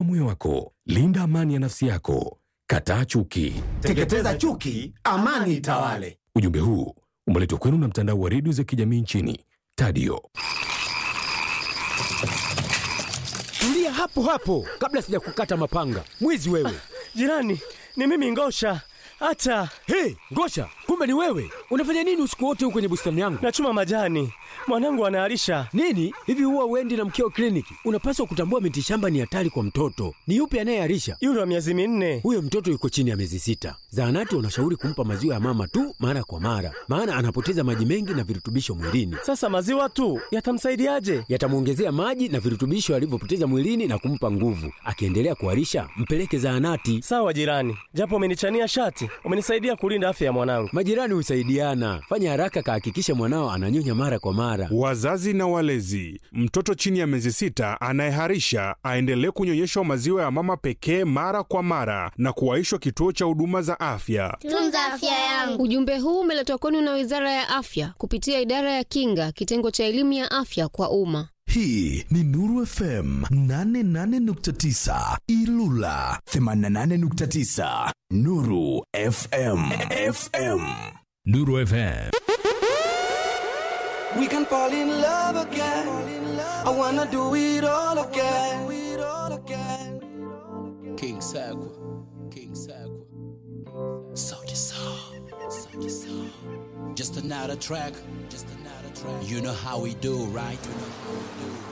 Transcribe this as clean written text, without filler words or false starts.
moyo wako. Linda amani ya nafsi yako. Kataa chuki. Teketeza chuki, amani itawale. Ujumbe huu umeletwa kwenu na mtandao wa redio za kijamii nchini Tadio. Tulia hapo hapo kabla sijakukata mapanga. Mwizi wewe. Jirani, ni mimi Ngosha. Acha. Hey, Ngosha, kumbe ni wewe. Unafanya nini usiku wote huko kwenye bustani yangu? Nachuma majani. Mwanangu anaharisha. Nini? Hivi huwa uendi na mkeo kliniki? Unapaswa kutambua miti shamba ni hatari kwa mtoto. Ni yupi anayeharisha? Yule wa miezi 4. Huyo mtoto yuko chini ya miezi 6. Zahanati wanashauri kumpa maziwa ya mama tu mara kwa mara, maana anapoteza maji mengi na virutubisho mwilini. Sasa maziwa tu yatamsaidiaje? Yatamuongezea maji na virutubisho alivyopoteza mwilini na kumpa nguvu. Akiendelea kuharisha, mpeleke zahanati. Sawa jirani. Japo umenichania shati, umenisaidia kulinda afya ya mwanangu. Majirani husaidiana. Fanya haraka kahakikisha mwanao ananyonya mara kwa mara. Wazazi na walezi, mtoto chini ya miezi 6 anayeharisha aendelee kunyonyeshwa maziwa ya mama pekee mara kwa mara na kuwaishwa kituo cha huduma za afya. Tunza afya yangu. Ujumbe huu umeletwa kwenu na Wizara ya Afya kupitia Idara ya Kinga, kitengo cha elimu ya afya kwa umma. Hii ni Nuru FM 88.9 Ilula 88.9 Nuru FM. Nuru FM. We can fall in love again. I wanna do it all again. King Sakwa. Soulja Soul. Just another track. You know how we do, right?